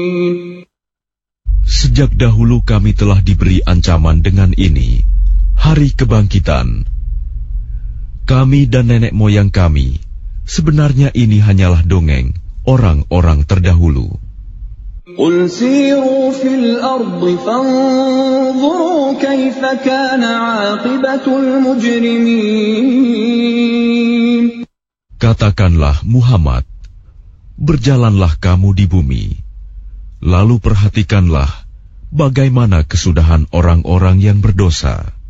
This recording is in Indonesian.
Sejak dahulu kami telah diberi ancaman dengan ini, hari kebangkitan. Kami dan nenek moyang kami, sebenarnya ini hanyalah dongeng orang-orang terdahulu. Qul siru fil ardi fanzuru kaifa kana 'aqibatul mujrimin. Katakanlah Muhammad, berjalanlah kamu di bumi, lalu perhatikanlah bagaimana kesudahan orang-orang yang berdosa.